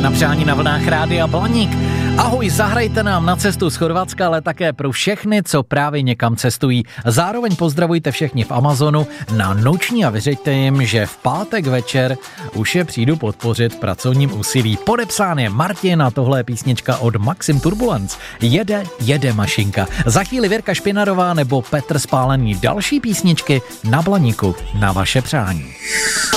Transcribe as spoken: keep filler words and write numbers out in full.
na přání na vlnách Rádia Blaník. Ahoj, zahrajte nám na cestu z Chorvatska, ale také pro všechny, co právě někam cestují. Zároveň pozdravujte všechny v Amazonu na noční a vyřeďte jim, že v pátek večer už je přijdu podpořit v pracovním úsilí. Podepsán je Martin a tohle je písnička od Maxim Turbulence. Jede, jede mašinka. Za chvíli Věrka Špinarová nebo Petr Spálený. Další písničky na Blaníku na vaše přání.